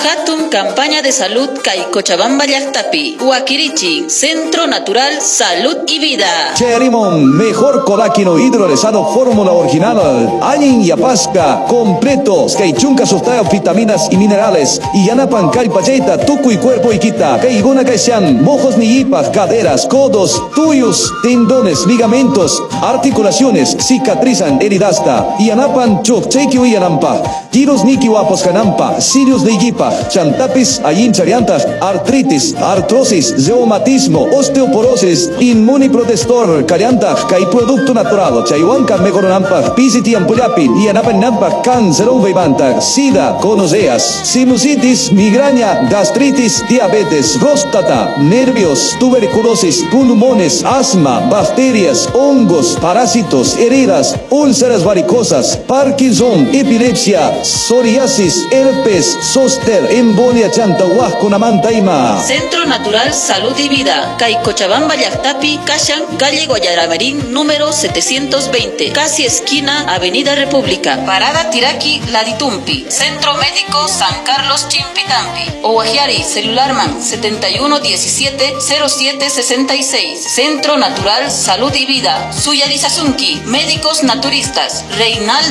Hatun campaña de salud kay Cochabamba llaqtapi. Huakirichi, Centro Natural Salud y Vida. Cherimon, mejor colágeno hidrolizado fórmula original. Ayin yapasca, completos, kay chunka sustaya vitaminas y minerales. Y yanapan kay pacheta, tuku y cuerpo y quita. Kay iguna kay sean, mojos ni yipas, caderas, codos, tuyos, tendones, ligamentos, articulaciones, cicatrizan heridasta. Y yanapan chok, chequio y yanampa. Tiros niki wapos canampa, sirios de yipa, chantapis, ayin charianta, artritis, artrosis, reumatismo, osteoporosis, inmuniprotestor, carianta, kay producto natural, chayhuanca mejoronampa, pisiti ampuyapin, y anapanampa, cáncer ovevanta, sida, conoceas, sinusitis, migraña, gastritis, diabetes, próstata, nervios, tuberculosis, pulmones, asma, bacterias, hongos, parásitos, heridas, úlceras varicosas, Parkinson, epilepsia, psoriasis, herpes, zóster, embolia chanta, huasconamantaima. Centro Natural Salud y Vida, kay Cochabamba llaqtapi, Kashan, calle Guayaramerín, número 720, casi esquina Avenida República, Parada Tiraki, Laditumpi. Centro Médico San Carlos Chimpitampi. Owajiari, celularman 7117-0766. Centro Natural Salud y Vida, Suyarizasunki, Médicos Naturistas, Reinaldo